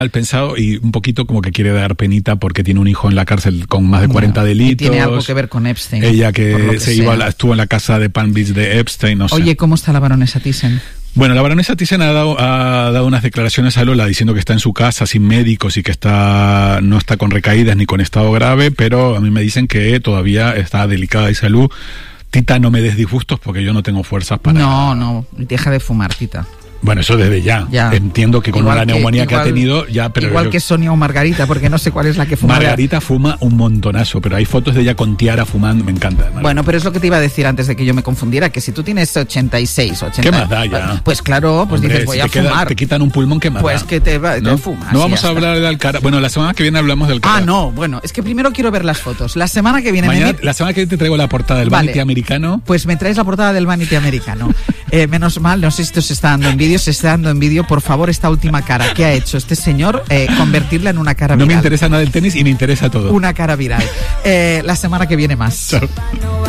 mal pensado y un poquito como que quiere dar penita porque tiene un hijo en la cárcel con más de 40 delitos. Y tiene algo que ver con Epstein. Ella que estuvo en la casa de Palm Beach de Epstein, no sé. Oye, ¿cómo está la baronesa Thyssen? Bueno, la baronesa Thyssen ha dado unas declaraciones a Lola diciendo que está en su casa sin médicos y que no está con recaídas ni con estado grave, pero a mí me dicen que todavía está delicada de salud. Tita, no me des disgustos porque yo no tengo fuerzas para... No, deja de fumar, Tita. Bueno, eso desde ya. Entiendo que con la neumonía que ha tenido ya... Pero igual que Sonia o Margarita, porque no sé cuál es la que fuma. Margarita fuma un montonazo, pero hay fotos de ella con tiara fumando, me encanta. Margarita. Bueno, pero es lo que te iba a decir antes de que yo me confundiera, que si tú tienes 86, 80... ¿Qué más da ya? Pues claro, pues hombre, dices, voy a fumar. Te quitan un pulmón, ¿qué más pues da? Que te fumas. No vamos a hablar del Alcaraz. Bueno, la semana que viene hablamos del Alcaraz. Bueno, es que primero quiero ver las fotos. La semana que viene... La semana que viene te traigo la portada del Vanity americano. Pues me traes la portada del Vanity americano. Menos mal, no sé si esto se está dando en vídeo, se está dando en vídeo. Por favor, esta última cara que ha hecho este señor, convertirla en una cara viral. No me interesa nada el tenis y me interesa todo. Una cara viral. La semana que viene más. Chao.